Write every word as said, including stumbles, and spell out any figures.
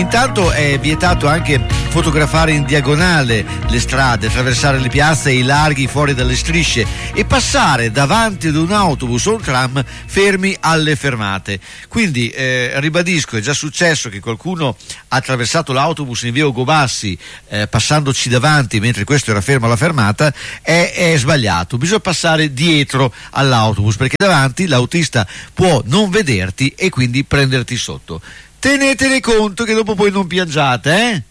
Intanto è vietato anche fotografare in diagonale le strade, attraversare le piazze e i larghi fuori dalle strisce e passare davanti ad un autobus o un tram fermi alle fermate. Quindi eh, ribadisco, è già successo che qualcuno ha attraversato l'autobus in via Ugo Bassi eh, passandoci davanti mentre questo era fermo alla fermata. È, è sbagliato, bisogna passare dietro all'autobus perché davanti l'autista può non vederti e quindi prenderti sotto. Tenetene conto che dopo poi non piangiate, eh?